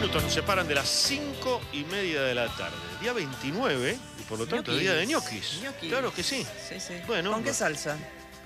minutos nos separan de las 5:30 de la tarde. Día 29, y por lo tanto es día de ñoquis. Claro que sí. Sí, sí. Bueno, ¿Con qué salsa?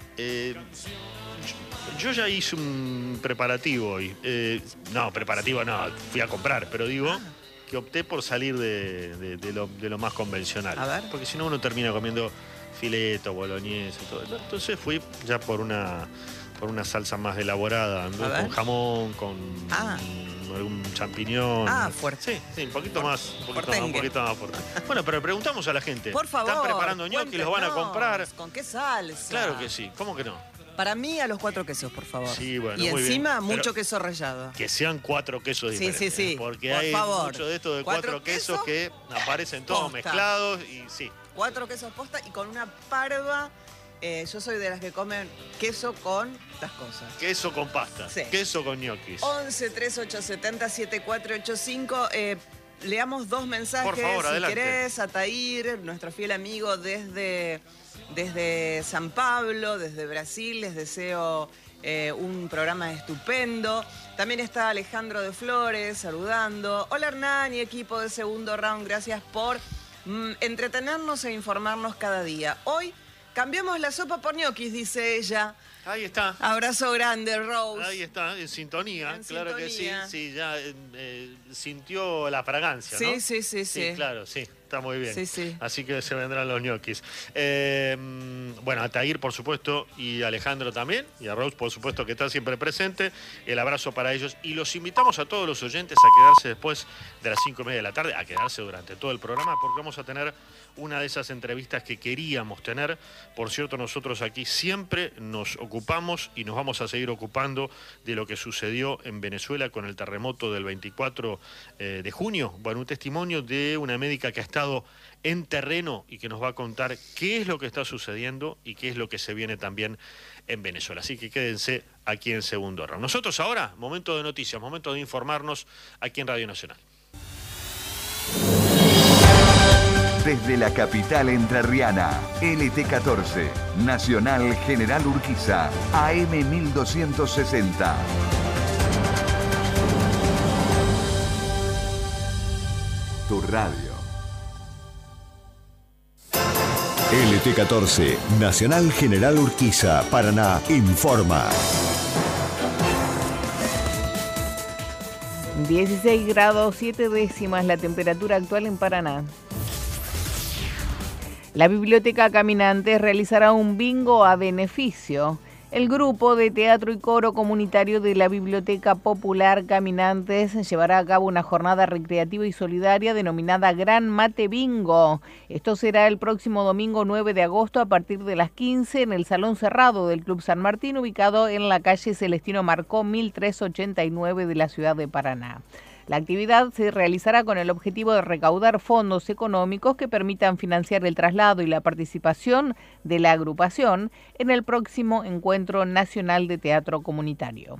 Yo ya hice un preparativo hoy. No, preparativo no, fui a comprar, pero digo que opté por salir de lo más convencional. A ver. Porque si no uno termina comiendo fileto, boloñesa y todo. Entonces fui ya por una salsa más elaborada, ¿no? Con jamón, con algún champiñón. Fuerte. Sí, un poquito más fuerte. Bueno, pero preguntamos a la gente. Por favor. ¿Están preparando ñoquis? ¿Los van a comprar? ¿Con qué salsa? Claro que sí. ¿Cómo que no? Para mí, a los 4 quesos, por favor. Sí, bueno, y muy encima, bien. mucho queso rallado. Que sean 4 quesos diferentes. Sí. Porque por hay favor. mucho de esto de 4 quesos que aparecen todos posta. mezclados y sí. 4 quesos posta y con una parva. Yo soy de las que comen queso con las cosas. Queso con pasta. Sí. Queso con ñoquis. 11 3870 7485. Leamos 2 mensajes. Por favor, si adelante. querés, Atair, nuestro fiel amigo desde San Pablo, desde Brasil, les deseo un programa estupendo. También está Alejandro de Flores saludando. Hola Hernán y equipo de Segundo Round, gracias por entretenernos e informarnos cada día. Hoy cambiamos la sopa por ñoquis, dice ella. Ahí está. Abrazo grande, Rose. Ahí está, en sintonía, En claro sintonía. que sí. Sí, ya sintió la fragancia, ¿no? Sí. Claro, sí, está muy bien. Sí. Así que se vendrán los ñoquis. Bueno, a Tahir, por supuesto, y a Alejandro también, y a Rose, por supuesto, que está siempre presente. El abrazo para ellos. Y los invitamos a todos los oyentes a quedarse después de las 5:30 de la tarde, a quedarse durante todo el programa, porque vamos a tener una de esas entrevistas que queríamos tener. Por cierto, nosotros aquí siempre nos ocupamos y nos vamos a seguir ocupando de lo que sucedió en Venezuela con el terremoto del 24 de junio. Bueno, un testimonio de una médica que ha estado en terreno y que nos va a contar qué es lo que está sucediendo y qué es lo que se viene también en Venezuela. Así que quédense aquí en Segundo Round. Nosotros ahora, momento de noticias, momento de informarnos aquí en Radio Nacional. Desde la capital entrerriana, LT14, Nacional General Urquiza, AM 1260. Tu radio. LT14, Nacional General Urquiza, Paraná, informa. 16 grados 7 décimas la temperatura actual en Paraná. La Biblioteca Caminantes realizará un bingo a beneficio. El grupo de teatro y coro comunitario de la Biblioteca Popular Caminantes llevará a cabo una jornada recreativa y solidaria denominada Gran Mate Bingo. Esto será el próximo domingo 9 de agosto a partir de las 15 en el Salón Cerrado del Club San Martín, ubicado en la calle Celestino Marcó 1389 de la ciudad de Paraná. La actividad se realizará con el objetivo de recaudar fondos económicos que permitan financiar el traslado y la participación de la agrupación en el próximo Encuentro Nacional de Teatro Comunitario.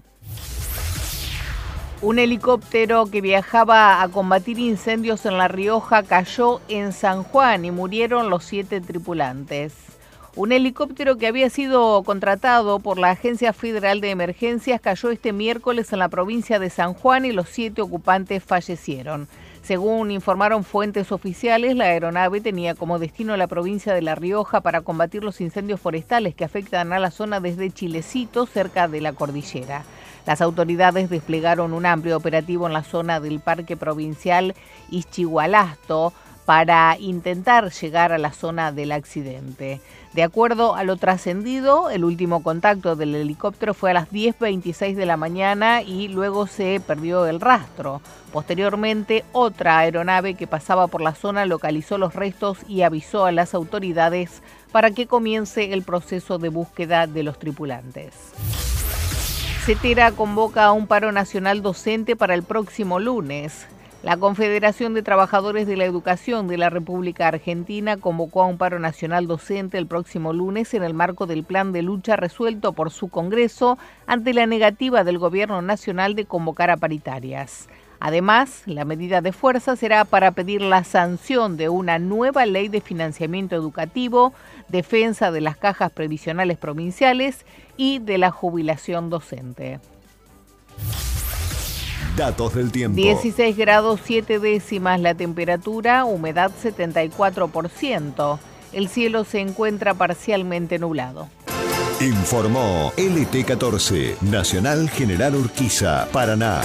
Un helicóptero que viajaba a combatir incendios en La Rioja cayó en San Juan y murieron los 7 tripulantes. Un helicóptero que había sido contratado por la Agencia Federal de Emergencias cayó este miércoles en la provincia de San Juan y los 7 ocupantes fallecieron. Según informaron fuentes oficiales, la aeronave tenía como destino la provincia de La Rioja para combatir los incendios forestales que afectan a la zona desde Chilecito, cerca de la cordillera. Las autoridades desplegaron un amplio operativo en la zona del Parque Provincial Ischigualasto para intentar llegar a la zona del accidente. De acuerdo a lo trascendido, el último contacto del helicóptero fue a las 10:26 de la mañana y luego se perdió el rastro. Posteriormente, otra aeronave que pasaba por la zona localizó los restos y avisó a las autoridades para que comience el proceso de búsqueda de los tripulantes. CETERA convoca a un paro nacional docente para el próximo lunes. La Confederación de Trabajadores de la Educación de la República Argentina convocó a un paro nacional docente el próximo lunes en el marco del plan de lucha resuelto por su Congreso ante la negativa del Gobierno Nacional de convocar a paritarias. Además, la medida de fuerza será para pedir la sanción de una nueva ley de financiamiento educativo, defensa de las cajas previsionales provinciales y de la jubilación docente. Datos del tiempo. 16 grados 7 décimas la temperatura, humedad 74%. El cielo se encuentra parcialmente nublado. Informó LT14, Nacional General Urquiza, Paraná.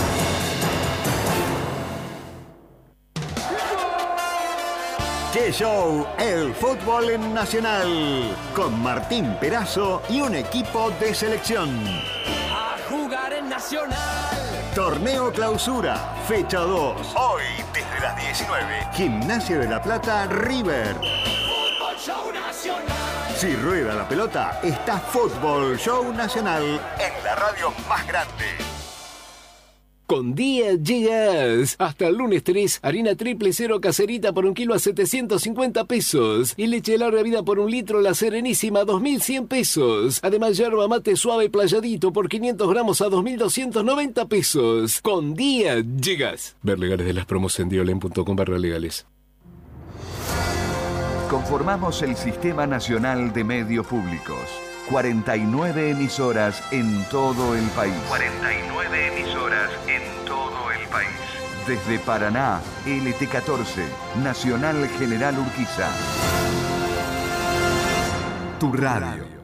¡Qué show! El fútbol en Nacional. Con Martín Perazo y un equipo de selección. A jugar en Nacional. Torneo Clausura, fecha 2. Hoy, desde las 19. Gimnasia de la Plata, River. Fútbol Show Nacional. Si rueda la pelota, está Fútbol Show Nacional en la radio más grande. Con Día llegas. Hasta el lunes 3, harina triple cero caserita por 1 kilo a 750 pesos. Y leche larga vida por 1 litro La Serenísima a 2.100 pesos. Además, yerba mate suave playadito por 500 gramos a 2.290 pesos. Con Día llegas. Ver legales de las promos en diolen.com/legales. Conformamos el Sistema Nacional de Medios Públicos. 49 emisoras en todo el país. 49 emisoras en todo el país. Desde Paraná, LT14, Nacional General Urquiza. Tu radio.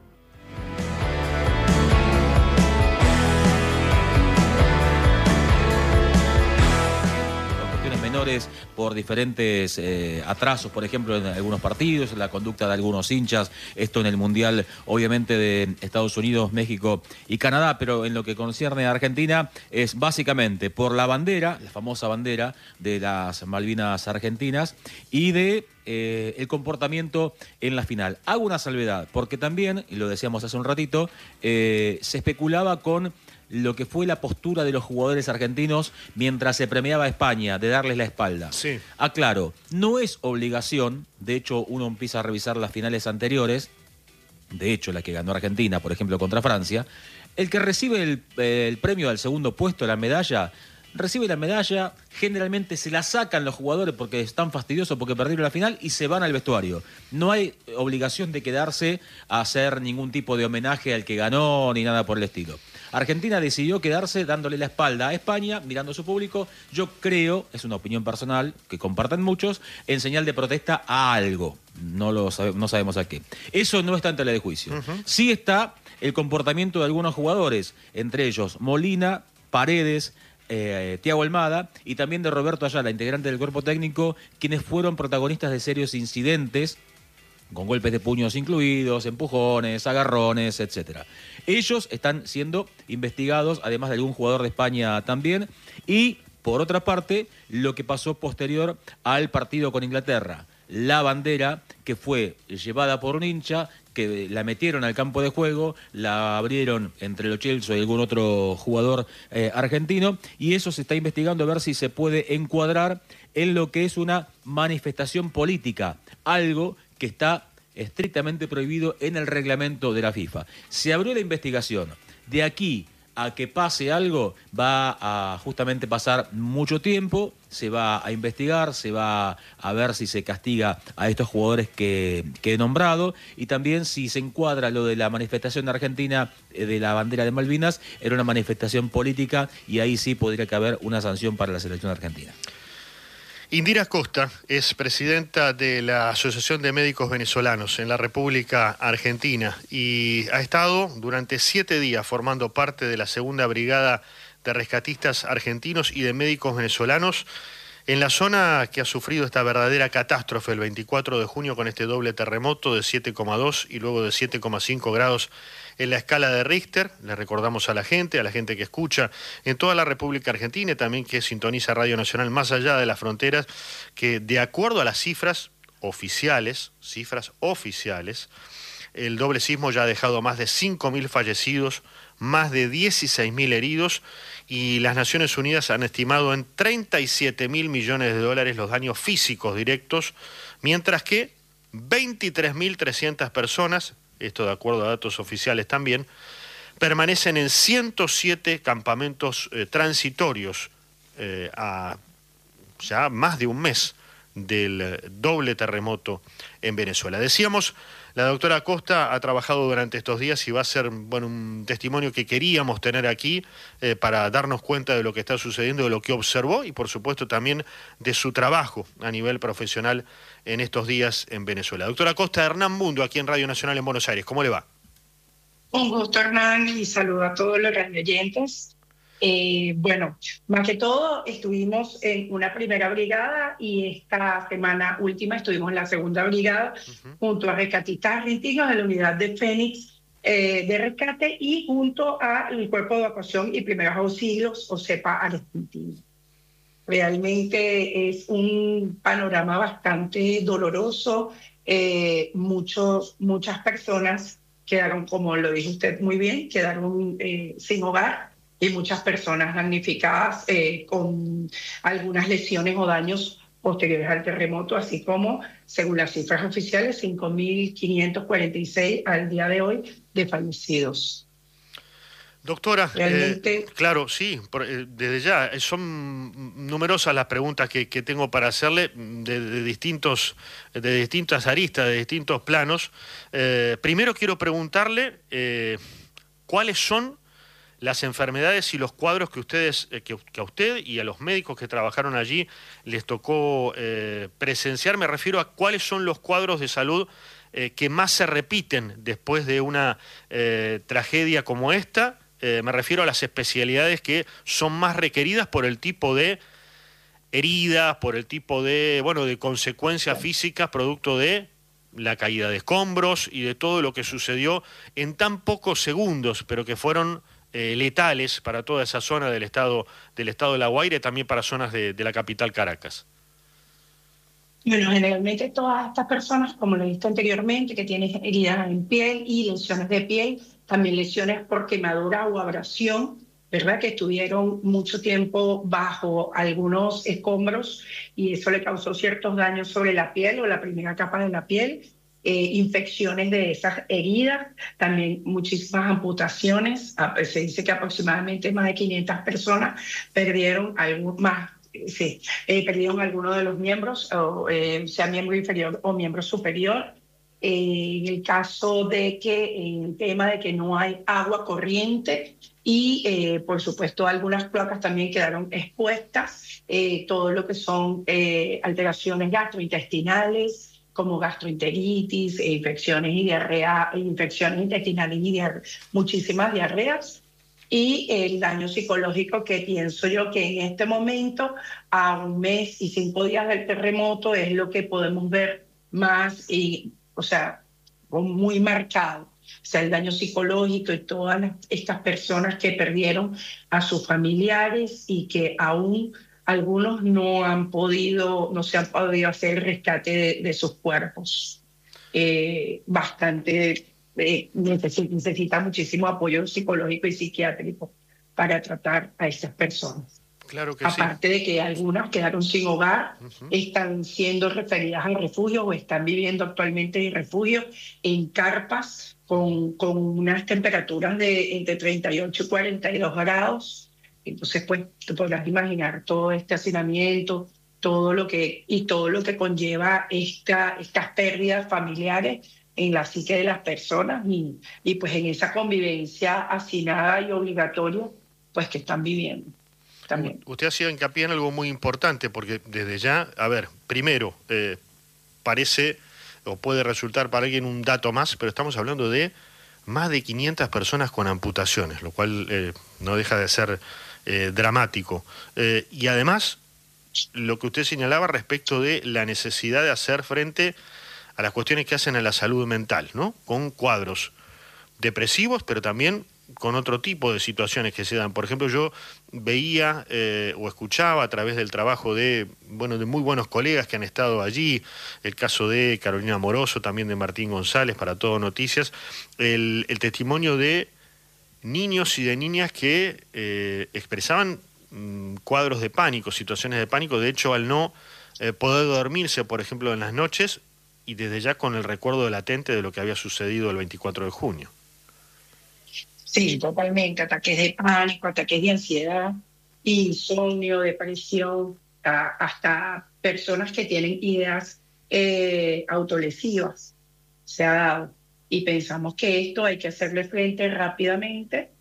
Menores por diferentes atrasos, por ejemplo, en algunos partidos, en la conducta de algunos hinchas, esto en el Mundial, obviamente, de Estados Unidos, México y Canadá, pero en lo que concierne a Argentina es básicamente por la bandera, la famosa bandera de las Malvinas argentinas y de el comportamiento en la final. Hago una salvedad, porque también, y lo decíamos hace un ratito, se especulaba con lo que fue la postura de los jugadores argentinos mientras se premiaba a España, de darles la espalda. Sí. Aclaro, no es obligación, de hecho uno empieza a revisar las finales anteriores, de hecho la que ganó Argentina, por ejemplo, contra Francia, el que recibe el premio al segundo puesto, la medalla, recibe la medalla, generalmente se la sacan los jugadores porque están fastidiosos porque perdieron la final y se van al vestuario. No hay obligación de quedarse a hacer ningún tipo de homenaje al que ganó ni nada por el estilo. Argentina decidió quedarse dándole la espalda a España, mirando a su público. Yo creo, es una opinión personal que comparten muchos, en señal de protesta a algo. No sabemos a qué. Eso no está en tela de juicio. Sí está el comportamiento de algunos jugadores, entre ellos Molina, Paredes, Thiago Almada y también de Roberto Ayala, integrante del cuerpo técnico, quienes fueron protagonistas de serios incidentes, con golpes de puños incluidos, empujones, agarrones, etcétera. Ellos están siendo investigados, además de algún jugador de España también, y por otra parte, lo que pasó posterior al partido con Inglaterra. La bandera que fue llevada por un hincha, que la metieron al campo de juego, la abrieron entre Lo Celso y algún otro jugador argentino, y eso se está investigando a ver si se puede encuadrar en lo que es una manifestación política, algo que está estrictamente prohibido en el reglamento de la FIFA. Se abrió la investigación. De aquí a que pase algo va a justamente pasar mucho tiempo, se va a investigar, se va a ver si se castiga a estos jugadores que he nombrado y también si se encuadra lo de la manifestación argentina de la bandera de Malvinas en una manifestación política y ahí sí podría caber una sanción para la selección argentina. Indira Costa es presidenta de la Asociación de Médicos Venezolanos en la República Argentina y ha estado durante 7 días formando parte de la segunda brigada de rescatistas argentinos y de médicos venezolanos en la zona que ha sufrido esta verdadera catástrofe el 24 de junio con este doble terremoto de 7,2 y luego de 7,5 grados en la escala de Richter. Le recordamos a la gente que escucha en toda la República Argentina y también que sintoniza Radio Nacional más allá de las fronteras, que de acuerdo a las cifras oficiales, el doble sismo ya ha dejado más de 5.000 fallecidos, más de 16.000 heridos y las Naciones Unidas han estimado en 37.000 millones de dólares los daños físicos directos, mientras que 23.300 personas, esto de acuerdo a datos oficiales también, permanecen en 107 campamentos transitorios a ya más de un mes del doble terremoto en Venezuela. Decíamos, la doctora Acosta ha trabajado durante estos días y va a ser un testimonio que queríamos tener aquí para darnos cuenta de lo que está sucediendo, de lo que observó y por supuesto también de su trabajo a nivel profesional en estos días en Venezuela. Doctora Acosta, Hernán Mundo, aquí en Radio Nacional en Buenos Aires. ¿Cómo le va? Un gusto, Hernán, y saludo a todos los radioyentes. Bueno, más que todo estuvimos en una primera brigada y esta semana última estuvimos en la segunda brigada junto a rescatistas argentinos de la unidad de Fénix de rescate y junto al Cuerpo de Evacuación y Primeros Auxilios, OSEPA argentino. Realmente es un panorama bastante doloroso. Muchas personas quedaron, como lo dijo usted muy bien, quedaron sin hogar. Y muchas personas damnificadas con algunas lesiones o daños posteriores al terremoto, así como, según las cifras oficiales, 5.546 al día de hoy de fallecidos. Doctora, realmente, claro, sí, desde ya, son numerosas las preguntas que tengo para hacerle de distintas aristas, de distintos planos. Primero quiero preguntarle cuáles son las enfermedades y los cuadros que ustedes, que a usted y a los médicos que trabajaron allí les tocó presenciar. Me refiero a cuáles son los cuadros de salud que más se repiten después de una tragedia como esta. Me refiero a las especialidades que son más requeridas por el tipo de heridas, por el tipo de consecuencias físicas producto de la caída de escombros y de todo lo que sucedió en tan pocos segundos, pero que fueron letales para toda esa zona del estado de La Guaira y también para zonas de la capital Caracas. Bueno, generalmente todas estas personas, como lo he visto anteriormente, que tienen heridas en piel y lesiones de piel, también lesiones por quemadura o abrasión, ¿verdad? Que estuvieron mucho tiempo bajo algunos escombros y eso le causó ciertos daños sobre la piel o la primera capa de la piel. Infecciones de esas heridas, también muchísimas amputaciones. Se dice que aproximadamente más de 500 personas perdieron perdieron alguno de los miembros, sea miembro inferior o miembro superior. En el caso de que, el tema de que no hay agua corriente y, por supuesto, algunas placas también quedaron expuestas, todo lo que son alteraciones gastrointestinales, como gastroenteritis, infecciones y diarrea, infecciones intestinales y muchísimas diarreas, y el daño psicológico que pienso yo que en este momento, a 1 mes y 5 días del terremoto, es lo que podemos ver más, muy marcado. O sea, el daño psicológico y todas estas personas que perdieron a sus familiares y que aún algunos no se han podido hacer el rescate de sus cuerpos. Necesita muchísimo apoyo psicológico y psiquiátrico para tratar a esas personas. Claro que Aparte de que algunas quedaron sin hogar, están siendo referidas al refugio o están viviendo actualmente en refugio en carpas con unas temperaturas de entre 38 y 42 grados. Entonces, pues, te podrás imaginar todo este hacinamiento, todo lo que conlleva estas pérdidas familiares en la psique de las personas y pues en esa convivencia hacinada y obligatoria, pues, que están viviendo también. Usted hacía hincapié en algo muy importante, porque desde ya, primero, parece o puede resultar para alguien un dato más, pero estamos hablando de más de 500 personas con amputaciones, lo cual no deja de ser dramático. Y además, lo que usted señalaba respecto de la necesidad de hacer frente a las cuestiones que hacen a la salud mental, ¿no? Con cuadros depresivos, pero también con otro tipo de situaciones que se dan. Por ejemplo, yo veía o escuchaba a través del trabajo de muy buenos colegas que han estado allí, el caso de Carolina Moroso, también de Martín González, para Todo Noticias, el testimonio de niños y de niñas que expresaban cuadros de pánico, situaciones de pánico, de hecho al no poder dormirse, por ejemplo, en las noches, y desde ya con el recuerdo latente de lo que había sucedido el 24 de junio. Sí, totalmente, ataques de pánico, ataques de ansiedad, insomnio, depresión, hasta personas que tienen ideas autolesivas. Se ha dado. Y pensamos que esto hay que hacerle frente rápidamente.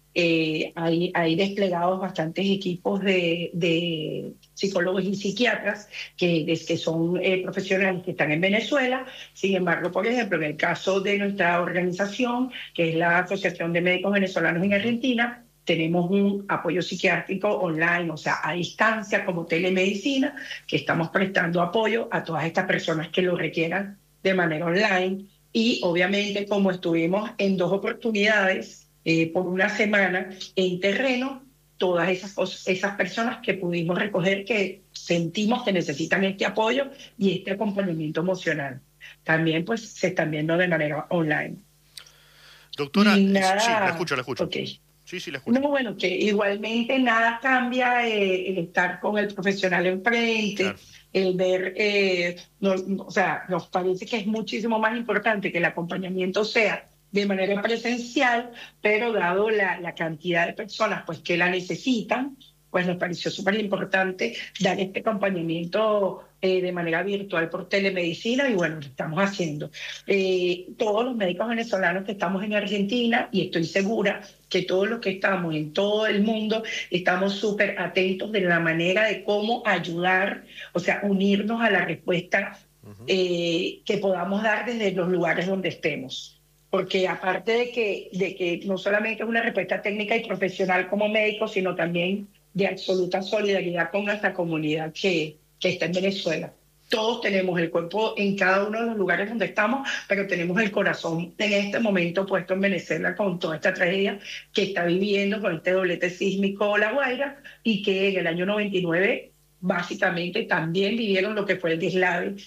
Hay desplegados bastantes equipos de psicólogos y psiquiatras que son profesionales que están en Venezuela. Sin embargo, por ejemplo, en el caso de nuestra organización, que es la Asociación de Médicos Venezolanos en Argentina, tenemos un apoyo psiquiátrico online, o sea, a distancia, como telemedicina, que estamos prestando apoyo a todas estas personas que lo requieran de manera online. Y obviamente, como estuvimos en 2 oportunidades, por una semana en terreno, todas esas personas que pudimos recoger que sentimos que necesitan este apoyo y este acompañamiento emocional. También pues se están viendo de manera online. Doctora, sí, la escucho. Okay. Sí, la escucho. No, bueno, que igualmente nada cambia el estar con el profesional enfrente, claro. El ver, o sea, nos parece que es muchísimo más importante que el acompañamiento sea de manera presencial, pero dado la cantidad de personas pues, que la necesitan, pues nos pareció súper importante dar este acompañamiento de manera virtual por telemedicina, y bueno, lo estamos haciendo. Todos los médicos venezolanos que estamos en Argentina, y estoy segura que todos los que estamos en todo el mundo, estamos súper atentos de la manera de cómo ayudar, o sea, unirnos a la respuesta que podamos dar desde los lugares donde estemos. Porque aparte de que no solamente es una respuesta técnica y profesional como médicos, sino también de absoluta solidaridad con nuestra comunidad que está en Venezuela. Todos tenemos el cuerpo en cada uno de los lugares donde estamos, pero tenemos el corazón en este momento puesto en Venezuela con toda esta tragedia que está viviendo con este doblete sísmico La Guaira, y que en el año 99 básicamente también vivieron lo que fue el deslave,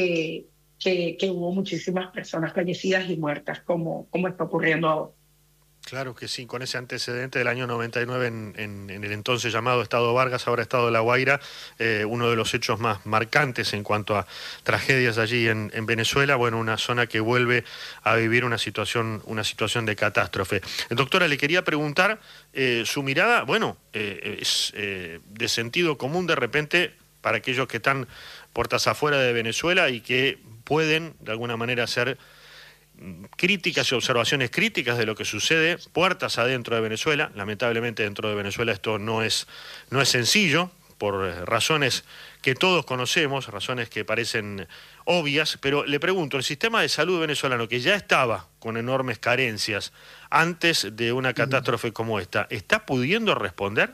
que hubo muchísimas personas fallecidas y muertas, como está ocurriendo ahora. Claro que sí, con ese antecedente del año 99 en el entonces llamado Estado Vargas, ahora Estado de La Guaira, uno de los hechos más marcantes en cuanto a tragedias allí en Venezuela, bueno, una zona que vuelve a vivir una situación de catástrofe. Doctora, le quería preguntar, su mirada, bueno, es de sentido común de repente para aquellos que están puertas afuera de Venezuela y que pueden de alguna manera hacer críticas y observaciones críticas de lo que sucede puertas adentro de Venezuela. Lamentablemente dentro de Venezuela esto no es sencillo, por razones que todos conocemos, razones que parecen obvias, pero le pregunto, ¿el sistema de salud venezolano, que ya estaba con enormes carencias antes de una catástrofe como esta, está pudiendo responder?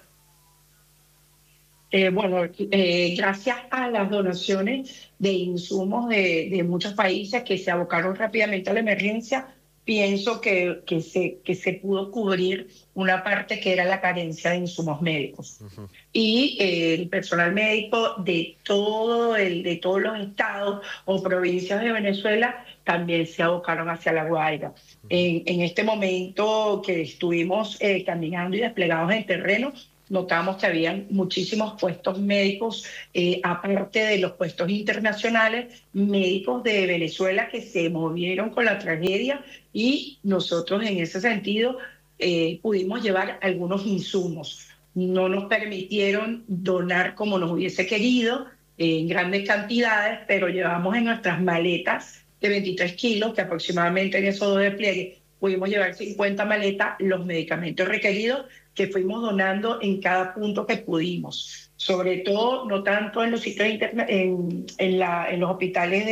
Gracias a las donaciones de insumos de muchos países que se abocaron rápidamente a la emergencia, pienso que se pudo cubrir una parte que era la carencia de insumos médicos. Uh-huh. Y el personal médico de todos los estados o provincias de Venezuela también se abocaron hacia La Guaira. Uh-huh. En este momento que estuvimos caminando y desplegados en terreno, notamos que habían muchísimos puestos médicos, aparte de los puestos internacionales, médicos de Venezuela que se movieron con la tragedia, y nosotros en ese sentido pudimos llevar algunos insumos. No nos permitieron donar como nos hubiese querido en grandes cantidades, pero llevamos en nuestras maletas de 23 kilos, que aproximadamente en esos 2 despliegues pudimos llevar 50 maletas, los medicamentos requeridos, que fuimos donando en cada punto que pudimos, sobre todo no tanto en los sitios en los hospitales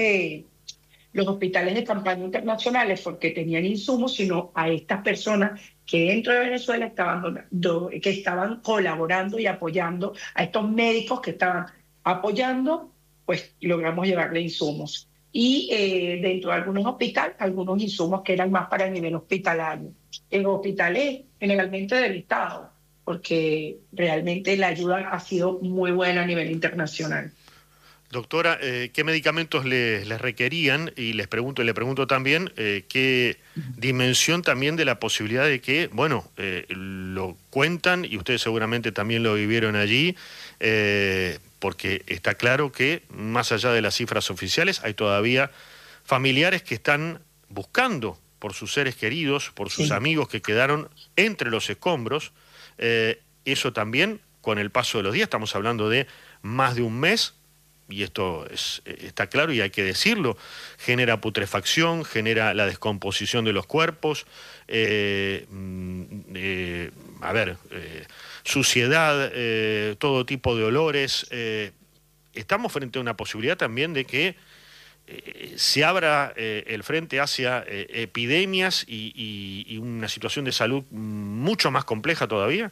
de campaña internacionales, porque tenían insumos, sino a estas personas que dentro de Venezuela estaban colaborando y apoyando a estos médicos que estaban apoyando, pues logramos llevarle insumos. Y dentro de algunos hospitales, algunos insumos que eran más para el nivel hospitalario. En hospitales generalmente del Estado, porque realmente la ayuda ha sido muy buena a nivel internacional. Doctora, ¿qué medicamentos les requerían? Y le pregunto también qué dimensión también de la posibilidad de que, bueno, lo cuentan, y ustedes seguramente también lo vivieron allí, porque está claro que más allá de las cifras oficiales hay todavía familiares que están buscando por sus seres queridos, por sus amigos que quedaron entre los escombros. Eso también con el paso de los días, estamos hablando de más de un mes, y esto está claro y hay que decirlo, genera putrefacción, genera la descomposición de los cuerpos, suciedad, todo tipo de olores. Estamos frente a una posibilidad también de que se abra el frente hacia epidemias y una situación de salud mucho más compleja todavía.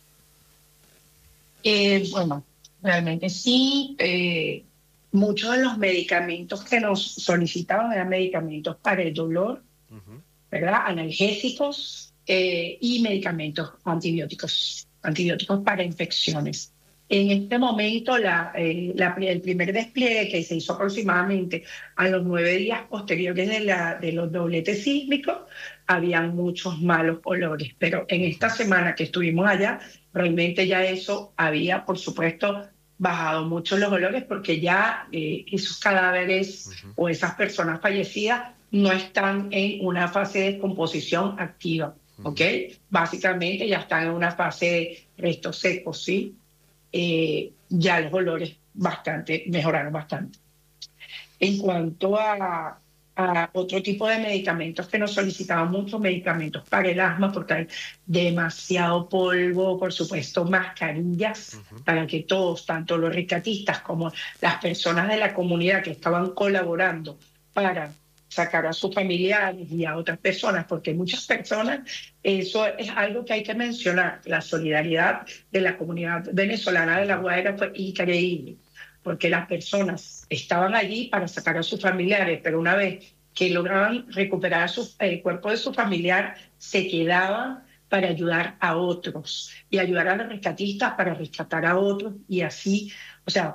Bueno, realmente sí. Muchos de los medicamentos que nos solicitaban eran medicamentos para el dolor, ¿verdad? Analgésicos y medicamentos antibióticos para infecciones. En este momento, el primer despliegue que se hizo aproximadamente a los 9 días posteriores de los dobletes sísmicos, habían muchos malos olores. Pero en esta semana que estuvimos allá, realmente ya eso había, por supuesto, bajado mucho los olores, porque ya esos cadáveres o esas personas fallecidas no están en una fase de descomposición activa, ¿ok? Básicamente ya están en una fase de restos secos, ¿sí? Ya los olores mejoraron bastante. En cuanto a otro tipo de medicamentos que nos solicitaban muchos medicamentos para el asma, porque hay demasiado polvo, por supuesto, mascarillas, para que todos, tanto los rescatistas como las personas de la comunidad que estaban colaborando para sacar a sus familiares y a otras personas, porque muchas personas, eso es algo que hay que mencionar, la solidaridad de la comunidad venezolana de La Guaira fue increíble, porque las personas estaban allí para sacar a sus familiares, pero una vez que lograban recuperar el cuerpo de su familiar, se quedaban para ayudar a otros y ayudar a los rescatistas para rescatar a otros, y así, o sea,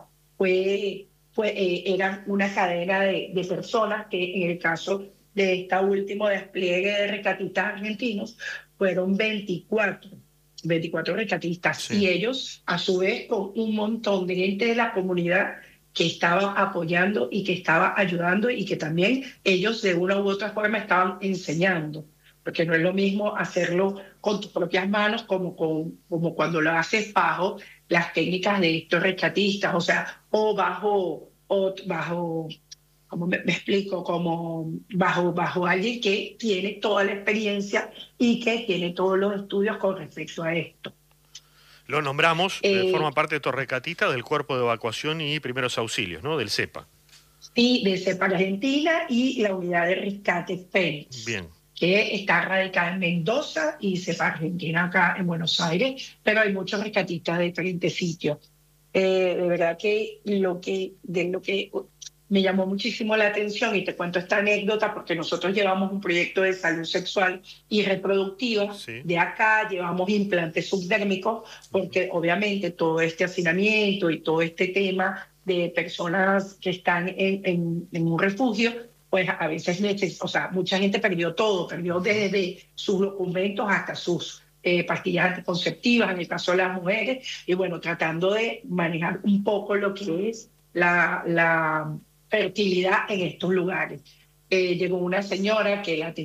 eran una cadena de personas que en el caso de este último despliegue de rescatistas argentinos fueron 24 rescatistas, sí. Y ellos a su vez con un montón de gente de la comunidad que estaba apoyando y que estaba ayudando, y que también ellos de una u otra forma estaban enseñando, porque no es lo mismo hacerlo con tus propias manos como cuando lo haces bajo las técnicas de estos rescatistas, o sea, o bajo, ¿cómo me explico? Como bajo alguien que tiene toda la experiencia y que tiene todos los estudios con respecto a esto. Lo nombramos, forma parte de estos rescatistas del Cuerpo de Evacuación y Primeros Auxilios, ¿no? Del CEPA. Sí, del CEPA Argentina y la Unidad de Rescate Fénix. Bien. Que está radicada en Mendoza, y CEPA Argentina acá en Buenos Aires, pero hay muchos rescatistas de diferentes sitios. De verdad que lo que me llamó muchísimo la atención, y te cuento esta anécdota porque nosotros llevamos un proyecto de salud sexual y reproductiva, sí. De acá llevamos implantes subdérmicos, porque obviamente todo este hacinamiento y todo este tema de personas que están en un refugio, pues a veces mucha gente perdió todo, perdió desde sus documentos hasta sus pastillas anticonceptivas, en el caso de las mujeres, y bueno, tratando de manejar un poco lo que es la fertilidad en estos lugares. Llegó una señora que la